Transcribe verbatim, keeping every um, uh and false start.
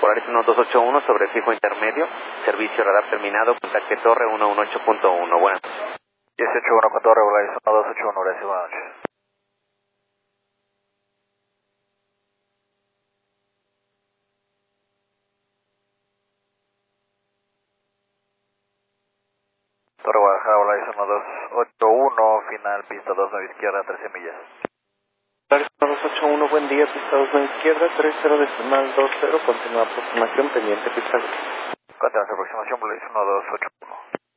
Polaris uno dos ocho uno sobre fijo intermedio, servicio radar terminado, contacte torre uno uno ocho punto uno. Buenas noches. dieciocho uno con torre, Polaris uno dos ocho uno, gracias, buenas noches. Torre Guadalajara, Polaris uno dos ocho uno, final pista dos nueve izquierda, trece millas. Polaris uno dos ocho uno, buen día, pista dos nueve izquierda, tres cero decimal dos cero, continúa aproximación pendiente pista dos. Continúa aproximación, Polaris uno dos ocho.